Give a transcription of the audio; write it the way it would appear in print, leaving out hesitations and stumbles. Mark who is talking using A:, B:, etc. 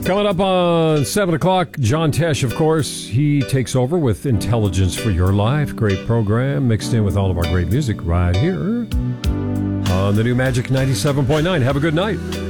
A: Coming up on 7 o'clock, John Tesh, of course, he takes over with Intelligence for Your Life. Great program mixed in with all of our great music right here on the new Magic 97.9. Have a good night.